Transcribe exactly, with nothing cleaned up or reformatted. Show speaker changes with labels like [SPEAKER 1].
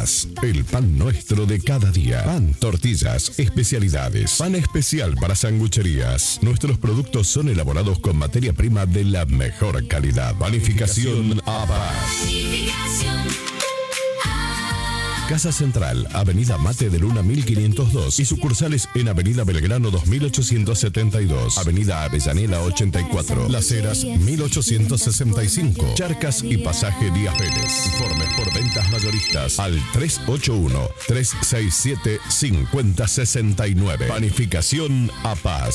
[SPEAKER 1] Paz, el pan nuestro de cada día. Pan, tortillas, especialidades. Pan especial para sangucherías. Nuestros productos son elaborados con materia prima de la mejor calidad. Panificación A Paz. Casa Central, Avenida Mate de Luna mil quinientos dos y sucursales en Avenida Belgrano dos mil ochocientos setenta y dos, Avenida Avellaneda ochenta y cuatro, Las Heras mil ochocientos sesenta y cinco, Charcas y Pasaje Díaz Vélez. Informes por ventas mayoristas al tres ocho uno, tres seis siete, cinco cero seis nueve. Panificación A Paz.